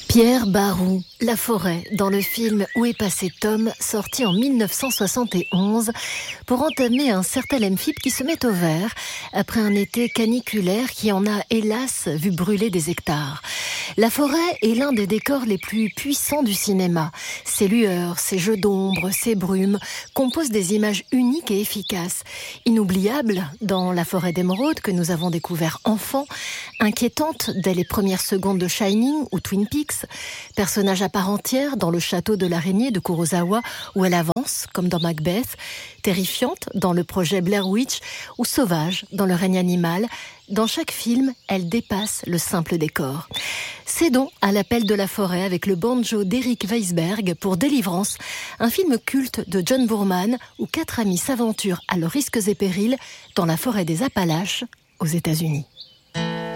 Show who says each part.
Speaker 1: Pierre Barou, La forêt, dans le film Où est passé Tom, sorti en 1971, pour entamer un certain amphibie qui se met au vert après un été caniculaire qui en a, hélas, vu brûler des hectares. La forêt est l'un des décors les plus puissants du cinéma. Ses lueurs, ses jeux d'ombre, ses brumes composent des images uniques et efficaces. Inoubliables dans La forêt d'émeraude que nous avons découvert enfant, inquiétante dès les premières secondes de Shining ou Twin Peaks, personnage à part entière dans Le château de l'araignée de Kurosawa où elle avance, comme dans Macbeth, terrifiante dans le projet Blair Witch ou sauvage dans Le règne animal. Dans chaque film, elle dépasse le simple décor. Cédons à l'appel de la forêt avec le banjo d'Eric Weisberg pour Délivrance, un film culte de John Boorman où 4 amis s'aventurent à leurs risques et périls dans la forêt des Appalaches aux États-Unis.